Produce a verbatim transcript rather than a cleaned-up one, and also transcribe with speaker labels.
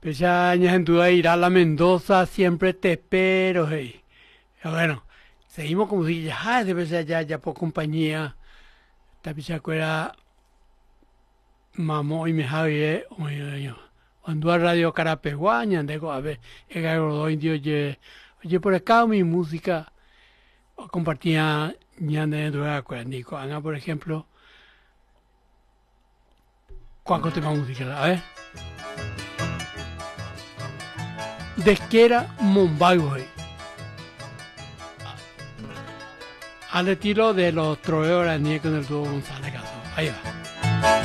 Speaker 1: Pues ya en duda irá a la Mendoza, siempre te espero, hey. Bueno, seguimos como si ya, debe ser ya, ya por compañía. Esta pichacuera, mamó y me javier, oye, oye. Cuando a radio Carapeguaña, digo, a ver, el gallo indio, oye, oye, por acá mi música, compartía ya dentro de la cuerda, digo, Ana, por ejemplo, ¿cuánto tema música? A ver. Desquera Mumbai, güey. Al estilo de los troveos de con el dúo González Caso. Ahí va.